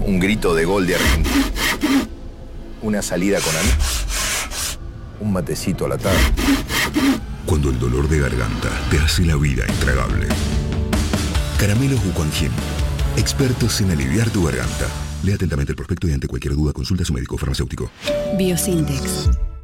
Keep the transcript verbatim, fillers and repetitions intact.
Un grito de gol de Argentina. Una salida con amigos. Un matecito a la tarde. Cuando el dolor de garganta te hace la vida intragable. Caramelos Wuquanjin. Expertos en aliviar tu garganta. Lea atentamente el prospecto y ante cualquier duda consulta a su médico farmacéutico. Biosintex.